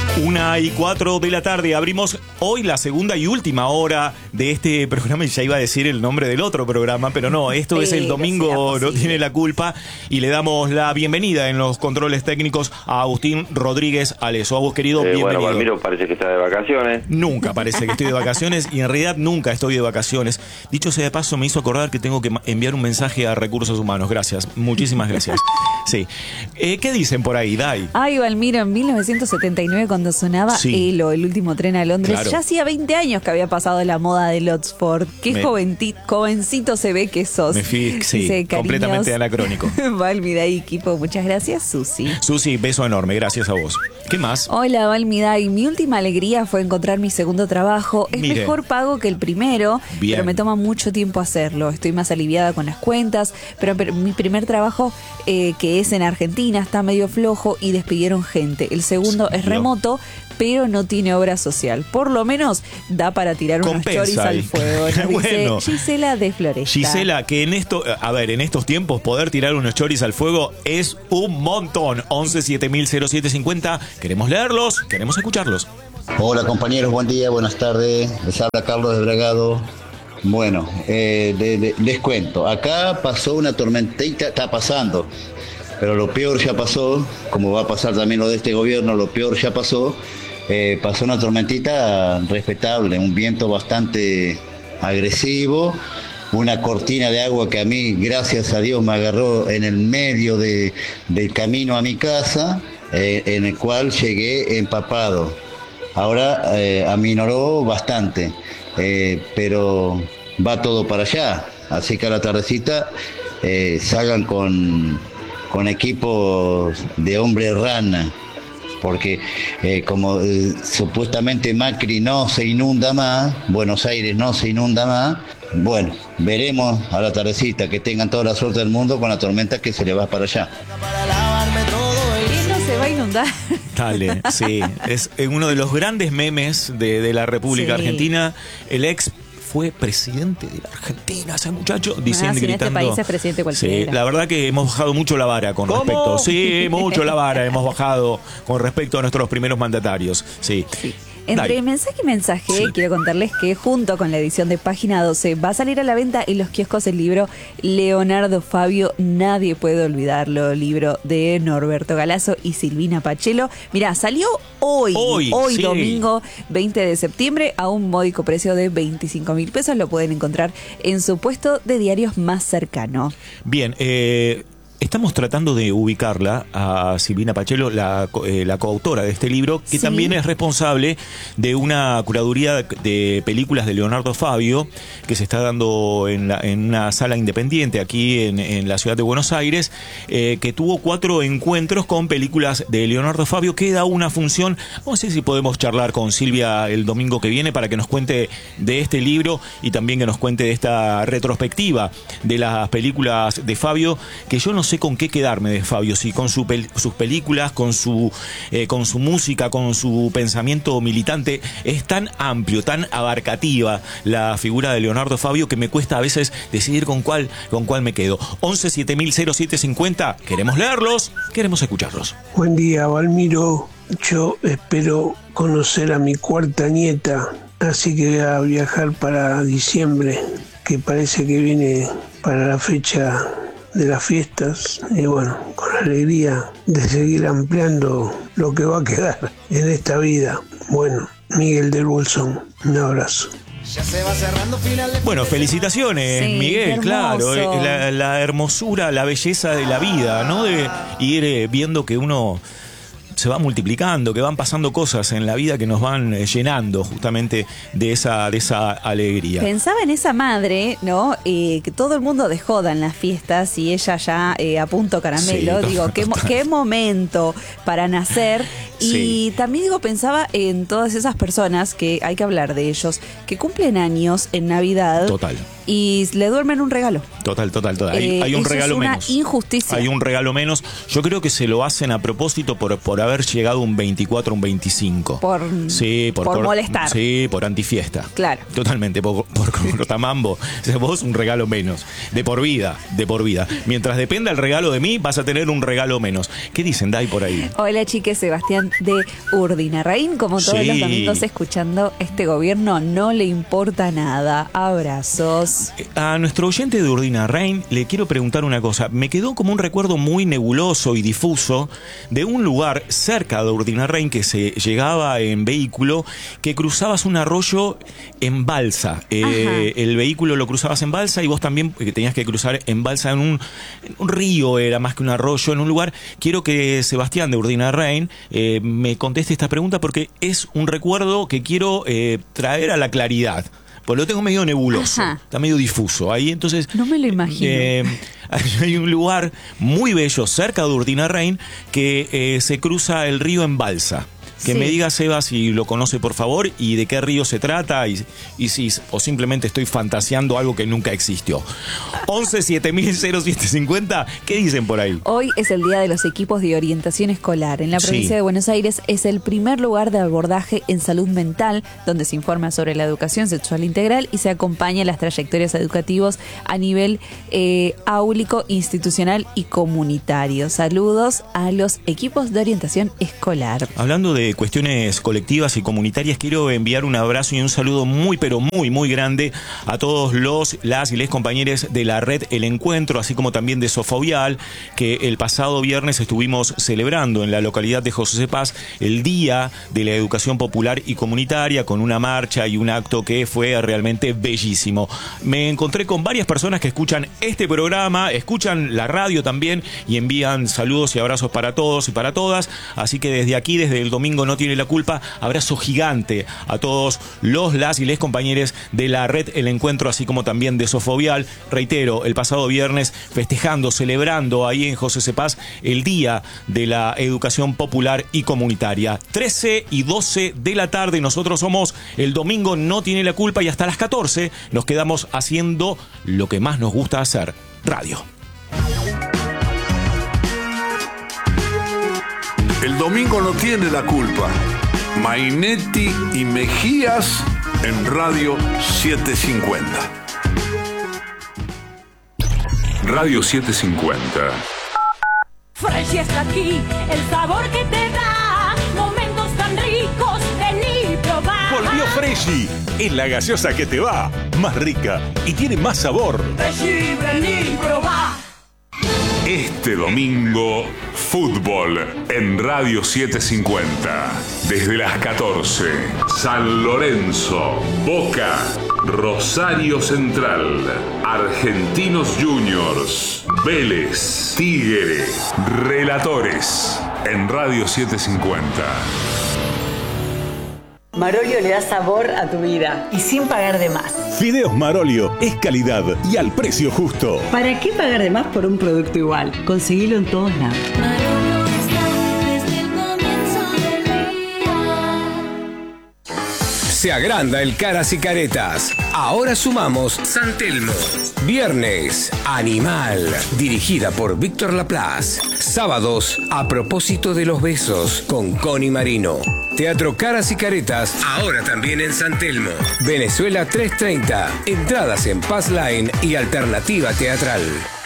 1:04 de la tarde. Abrimos hoy la segunda y última hora de este programa. Y ya iba a decir el nombre del otro programa, pero no, esto es el domingo, no tiene la culpa. Y le damos la bienvenida en los controles técnicos a Agustín Rodríguez Aleso. A vos, querido, bienvenido. Bueno, Valmiro, parece que está de vacaciones. Nunca parece que estoy de vacaciones y en realidad nunca estoy de vacaciones. Dicho sea de paso, me hizo acordar que tengo que enviar un mensaje a Recursos Humanos. Gracias, muchísimas gracias. Sí. ¿Qué dicen por ahí, Dai? Ay, Valmiro, en 1979 cuando sonaba Elo, el último tren a Londres, claro. Ya hacía 20 años que había pasado la moda del Oxford. Qué jovencito se ve que sos. Sí, completamente anacrónico. Valmida y equipo, muchas gracias, Susi. Susi, beso enorme, gracias a vos. ¿Qué más? Hola, Valmida, y mi última alegría fue encontrar mi segundo trabajo. Es mejor pago que el primero, pero me toma mucho tiempo hacerlo. Estoy más aliviada con las cuentas, pero mi primer trabajo, que es en Argentina, está medio flojo y despidieron gente. El segundo es remoto, pero no tiene obra social. Por lo menos da para tirar unos choris al fuego. Bueno, dice Gisela de Floresta. Gisela, que en estos tiempos poder tirar unos choris al fuego es un montón. 11-7000-0750. Queremos leerlos, queremos escucharlos. Hola compañeros, buen día, buenas tardes. Les habla Carlos de Bragado. Bueno, les cuento. Acá pasó una tormentita, está pasando, pero lo peor ya pasó, como va a pasar también lo de este gobierno, lo peor ya pasó. Pasó una tormentita respetable, un viento bastante agresivo, una cortina de agua que a mí, gracias a Dios, me agarró en el medio del camino a mi casa, en el cual llegué empapado. Ahora aminoró bastante, pero va todo para allá, así que a la tardecita salgan con equipos de hombre rana, porque como supuestamente Macri no se inunda más, Buenos Aires no se inunda más, bueno, veremos a la tardecita, que tengan toda la suerte del mundo con la tormenta que se le va para allá. ¿Y no se va a inundar? Dale, sí, es uno de los grandes memes de la República Argentina, el ex fue presidente de la Argentina, ese muchacho, diciendo y gritando. En este país es presidente cualquiera. Sí, la verdad que hemos bajado mucho la vara con respecto. Sí, mucho la vara hemos bajado con respecto a nuestros primeros mandatarios. Sí. Entre mensaje y mensaje, quiero contarles que junto con la edición de Página 12 va a salir a la venta en los kioscos el libro Leonardo Fabio, Nadie puede olvidarlo, libro de Norberto Galazo y Silvina Pachelo. Mirá, salió hoy domingo 20 de septiembre a un módico precio de 25.000 pesos. Lo pueden encontrar en su puesto de diarios más cercano. Bien, estamos tratando de ubicarla a Silvina Pachelo, la coautora de este libro, que también es responsable de una curaduría de películas de Leonardo Fabio, que se está dando en una sala independiente aquí en la ciudad de Buenos Aires, que tuvo 4 encuentros con películas de Leonardo Fabio. Queda una función, no sé si podemos charlar con Silvia el domingo que viene para que nos cuente de este libro y también que nos cuente de esta retrospectiva de las películas de Fabio, que yo no sé con qué quedarme de Fabio, si con sus películas, con su música, con su pensamiento militante. Es tan amplio, tan abarcativa la figura de Leonardo Fabio que me cuesta a veces decidir con cuál me quedo. 11-7000-0750, queremos leerlos, queremos escucharlos. Buen día, Valmiro. Yo espero conocer a mi cuarta nieta, así que voy a viajar para diciembre, que parece que viene para la fecha de las fiestas, y bueno, con alegría de seguir ampliando lo que va a quedar en esta vida. Bueno, Miguel del Bolsón, un abrazo. Bueno, felicitaciones, Miguel, claro, la hermosura, la belleza de la vida, ¿no? De ir viendo que uno se va multiplicando, que van pasando cosas en la vida que nos van llenando justamente de esa alegría. Pensaba en esa madre, ¿no? Que todo el mundo de joda en las fiestas y ella ya a punto caramelo. Digo, qué momento para nacer. Y también pensaba en todas esas personas, que hay que hablar de ellos, que cumplen años en Navidad. Total. y le duermen un regalo. Total. Hay un regalo menos. Es una injusticia. Hay un regalo menos. Yo creo que se lo hacen a propósito por haber llegado un 24, un 25. Por molestar. Sí, por antifiesta. Claro. Totalmente, por cortamambo. O sea, vos un regalo menos. De por vida. Mientras dependa el regalo de mí, vas a tener un regalo menos. ¿Qué dicen, Dai, por ahí? Hola, chiques, Sebastián de Urdinarraín. Como todos los domingos escuchando, este gobierno no le importa nada. Abrazos. A nuestro oyente de Urdinarraín le quiero preguntar una cosa. Me quedó como un recuerdo muy nebuloso y difuso de un lugar cerca de Urdinarraín que se llegaba en vehículo, que cruzabas un arroyo en balsa. El vehículo lo cruzabas en balsa y vos también tenías que cruzar en balsa en un río, era más que un arroyo, en un lugar. Quiero que Sebastián de Urdinarraín me conteste esta pregunta porque es un recuerdo que quiero traer a la claridad. Pues lo tengo medio nebuloso, está medio difuso ahí, entonces... No me lo imagino. Hay un lugar muy bello cerca de Urdinarraín que se cruza el río en balsa. Que me diga, Seba, si lo conoce, por favor, y de qué río se trata, y si o simplemente estoy fantaseando algo que nunca existió. 11-7000-0750, ¿qué dicen por ahí? Hoy es el día de los equipos de orientación escolar. En la provincia de Buenos Aires es el primer lugar de abordaje en salud mental, donde se informa sobre la educación sexual integral y se acompaña las trayectorias educativas a nivel áulico, institucional y comunitario. Saludos a los equipos de orientación escolar. Hablando de cuestiones colectivas y comunitarias, quiero enviar un abrazo y un saludo muy grande a todos las y les compañeros de la red El Encuentro, así como también de Sofovial, que el pasado viernes estuvimos celebrando en la localidad de José Paz el Día de la Educación Popular y Comunitaria, con una marcha y un acto que fue realmente bellísimo. Me encontré con varias personas que escuchan este programa, escuchan la radio también y envían saludos y abrazos para todos y para todas, así que desde aquí, desde el domingo no tiene la culpa, abrazo gigante a todos las y les compañeros de la red El Encuentro, así como también de Sofovial. Reitero, el pasado viernes festejando, celebrando ahí en José Cepaz el Día de la Educación Popular y Comunitaria. 13:12 de la tarde, nosotros somos El Domingo No Tiene la Culpa y hasta las 14 nos quedamos haciendo lo que más nos gusta hacer, radio. El domingo no tiene la culpa. Mainetti y Mejías en Radio 750. Radio 750. Fresh está aquí, el sabor que te da momentos tan ricos, vení probar. Volvió Freshy, es la gaseosa que te va, más rica y tiene más sabor. Freshy, vení probar. Este domingo, fútbol en Radio 750. Desde las 14, San Lorenzo, Boca, Rosario Central, Argentinos Juniors, Vélez, Tigre, Relatores en Radio 750. Marolio le da sabor a tu vida y sin pagar de más. Fideos Marolio es calidad y al precio justo. ¿Para qué pagar de más por un producto igual? Conseguilo en todos lados. Marolio está desde el comienzo del día. Se agranda el Caras y Caretas. Ahora sumamos San Telmo. Viernes, Animal, dirigida por Víctor Laplace. Sábados, A propósito de los besos, con Connie Marino. Teatro Caras y Caretas, ahora también en San Telmo. Venezuela 330. Entradas en Paz Line y Alternativa Teatral.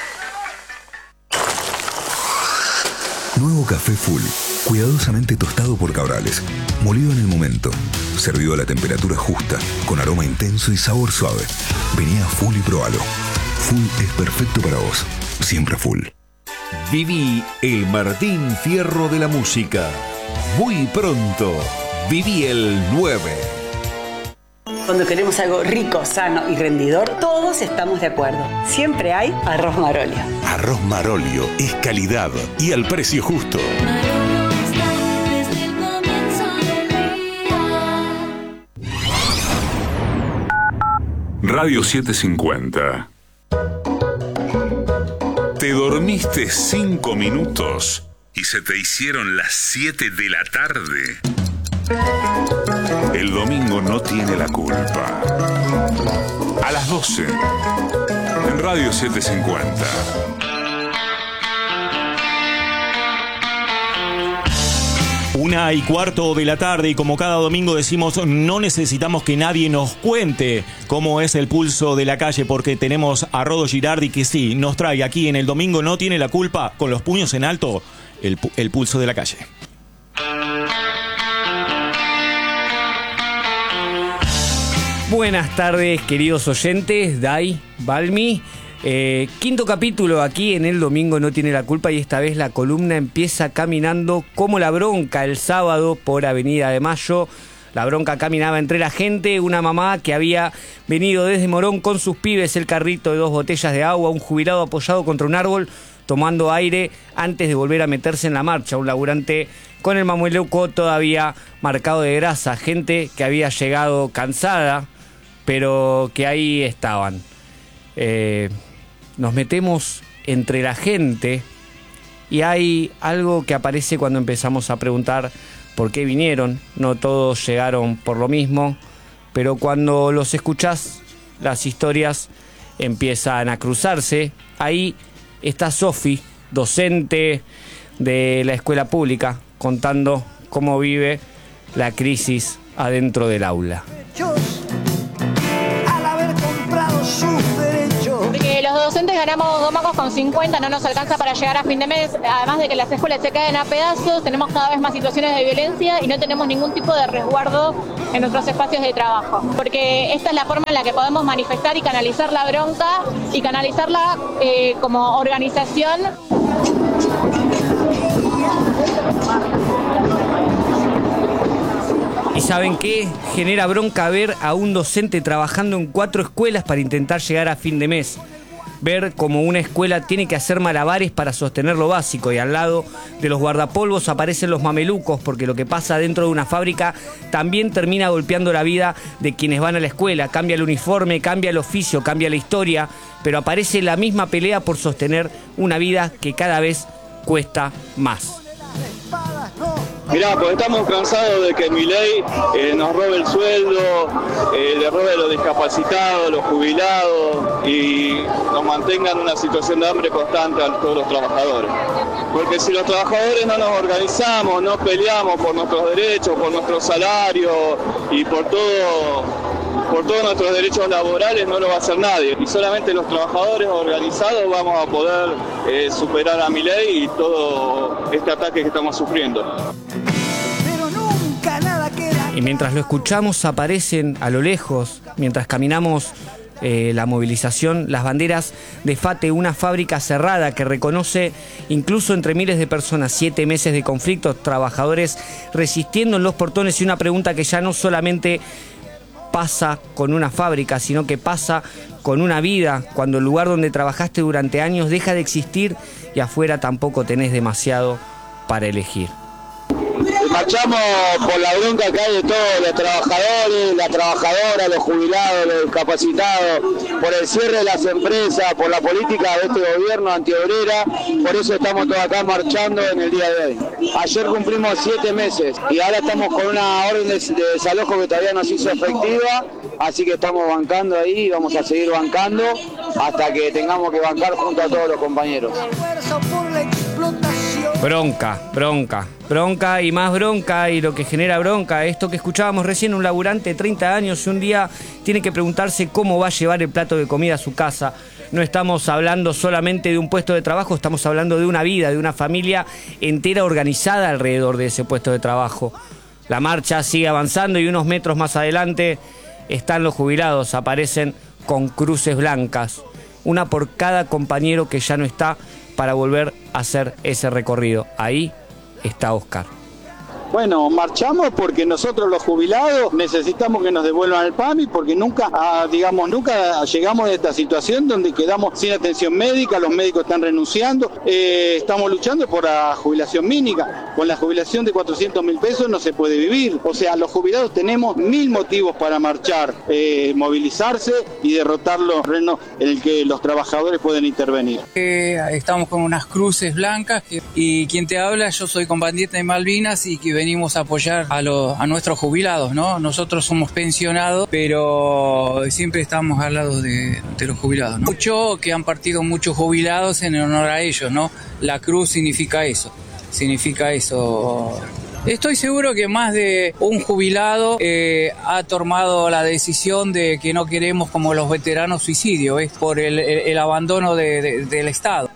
Nuevo café Full, cuidadosamente tostado por Cabrales, molido en el momento, servido a la temperatura justa, con aroma intenso y sabor suave. Vení a Full y probalo. Full es perfecto para vos, siempre Full. Viví el Martín Fierro de la música. Muy pronto, viví el 9. Cuando queremos algo rico, sano y rendidor, todos estamos de acuerdo. Siempre hay arroz Marolio. Arroz Marolio es calidad y al precio justo. Marolio está desde el comienzo del día. Radio 750. ¿Te dormiste 5 minutos y se te hicieron las 7 de la tarde? El domingo no tiene la culpa. A las 12, en Radio 750. Una y cuarto de la tarde, y como cada domingo decimos, no necesitamos que nadie nos cuente cómo es el pulso de la calle, porque tenemos a Rodo Girardi que sí, nos trae aquí en El Domingo No Tiene la Culpa, con los puños en alto, el pulso de la calle. Buenas tardes, queridos oyentes, Dai, Balmi. Quinto capítulo aquí en El Domingo No Tiene la Culpa, y esta vez la columna empieza caminando como la bronca el sábado por Avenida de Mayo. La bronca caminaba entre la gente, una mamá que había venido desde Morón con sus pibes, el carrito de 2 botellas de agua, un jubilado apoyado contra un árbol tomando aire antes de volver a meterse en la marcha, un laburante con el mameluco todavía marcado de grasa, gente que había llegado cansada, pero que ahí estaban. Nos metemos entre la gente y hay algo que aparece cuando empezamos a preguntar por qué vinieron. No todos llegaron por lo mismo, pero cuando los escuchás, las historias empiezan a cruzarse. Ahí está Sofi, docente de la escuela pública, contando cómo vive la crisis adentro del aula. Al haber comprado sus derechos. Porque los docentes ganamos 2 mangos con 50, no nos alcanza para llegar a fin de mes, además de que las escuelas se caen a pedazos, tenemos cada vez más situaciones de violencia y no tenemos ningún tipo de resguardo en nuestros espacios de trabajo. Porque esta es la forma en la que podemos manifestar y canalizar la bronca y canalizarla como organización. ¿Y saben qué? Genera bronca ver a un docente trabajando en 4 escuelas para intentar llegar a fin de mes. Ver cómo una escuela tiene que hacer malabares para sostener lo básico, y al lado de los guardapolvos aparecen los mamelucos, porque lo que pasa dentro de una fábrica también termina golpeando la vida de quienes van a la escuela. Cambia el uniforme, cambia el oficio, cambia la historia, pero aparece la misma pelea por sostener una vida que cada vez cuesta más. Mirá, pues estamos cansados de que Milei nos robe el sueldo, le robe a los discapacitados, los jubilados y nos mantenga en una situación de hambre constante a todos los trabajadores. Porque si los trabajadores no nos organizamos, no peleamos por nuestros derechos, por nuestro salario y por todos nuestros derechos laborales, no lo va a hacer nadie. Y solamente los trabajadores organizados vamos a poder superar a Milei y todo este ataque que estamos sufriendo. Y mientras lo escuchamos aparecen a lo lejos, mientras caminamos la movilización, las banderas de FATE, una fábrica cerrada que reconoce incluso entre miles de personas 7 meses de conflictos, trabajadores resistiendo en los portones, y una pregunta que ya no solamente pasa con una fábrica, sino que pasa con una vida, cuando el lugar donde trabajaste durante años deja de existir y afuera tampoco tenés demasiado para elegir. Marchamos por la bronca que hay de todos los trabajadores, las trabajadoras, los jubilados, los discapacitados, por el cierre de las empresas, por la política de este gobierno antiobrera. Por eso estamos todos acá marchando en el día de hoy. Ayer cumplimos 7 meses y ahora estamos con una orden de desalojo que todavía no se hizo efectiva, así que estamos bancando ahí y vamos a seguir bancando hasta que tengamos que bancar junto a todos los compañeros. Bronca, bronca, bronca y más bronca, y lo que genera bronca, esto que escuchábamos recién, un laburante de 30 años y un día tiene que preguntarse cómo va a llevar el plato de comida a su casa. No estamos hablando solamente de un puesto de trabajo, estamos hablando de una vida, de una familia entera organizada alrededor de ese puesto de trabajo. La marcha sigue avanzando y unos metros más adelante están los jubilados, aparecen con cruces blancas, una por cada compañero que ya no está, para volver a hacer ese recorrido. Ahí está Oscar. Bueno, marchamos porque nosotros los jubilados necesitamos que nos devuelvan el PAMI, porque nunca llegamos a esta situación donde quedamos sin atención médica, los médicos están renunciando, estamos luchando por la jubilación mínima. Con la jubilación de 400.000 pesos no se puede vivir. O sea, los jubilados tenemos 1000 motivos para marchar, movilizarse y derrotarlo en el que los trabajadores pueden intervenir. Estamos con unas cruces blancas y quien te habla, yo soy combatiente de Malvinas y que venimos a apoyar a nuestros jubilados, ¿no? Nosotros somos pensionados, pero siempre estamos al lado de los jubilados, ¿no? Mucho que han partido muchos jubilados en honor a ellos, ¿no? La cruz significa eso. Estoy seguro que más de un jubilado ha tomado la decisión de que no queremos como los veteranos suicidios, por el abandono del Estado.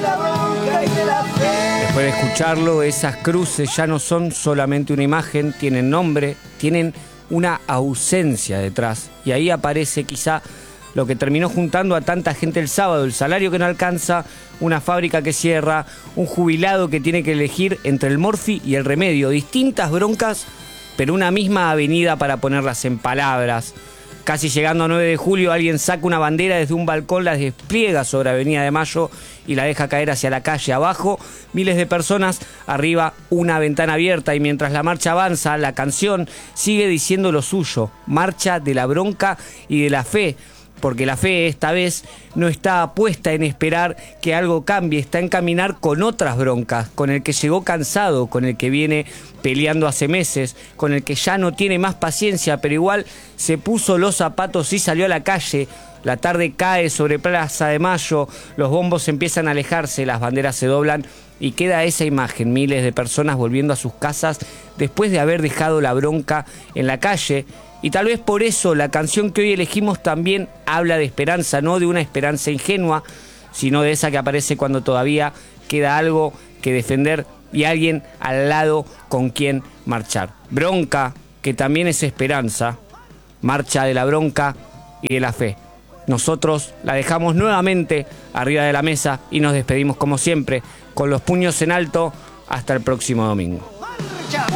Después de escucharlo, esas cruces ya no son solamente una imagen, tienen nombre, tienen una ausencia detrás. Y ahí aparece quizá lo que terminó juntando a tanta gente el sábado: el salario que no alcanza, una fábrica que cierra, un jubilado que tiene que elegir entre el morfi y el remedio. Distintas broncas, pero una misma avenida para ponerlas en palabras. Casi llegando a 9 de julio, alguien saca una bandera desde un balcón, la despliega sobre Avenida de Mayo y la deja caer hacia la calle. Abajo, miles de personas, arriba una ventana abierta, y mientras la marcha avanza, la canción sigue diciendo lo suyo: marcha de la bronca y de la fe. Porque la fe esta vez no está puesta en esperar que algo cambie, está en caminar con otras broncas, con el que llegó cansado, con el que viene peleando hace meses, con el que ya no tiene más paciencia, pero igual se puso los zapatos y salió a la calle. La tarde cae sobre Plaza de Mayo, los bombos empiezan a alejarse, las banderas se doblan y queda esa imagen: miles de personas volviendo a sus casas después de haber dejado la bronca en la calle. Y tal vez por eso la canción que hoy elegimos también habla de esperanza, no de una esperanza ingenua, sino de esa que aparece cuando todavía queda algo que defender y alguien al lado con quien marchar. Bronca, que también es esperanza, marcha de la bronca y de la fe. Nosotros la dejamos nuevamente arriba de la mesa y nos despedimos como siempre, con los puños en alto, hasta el próximo domingo.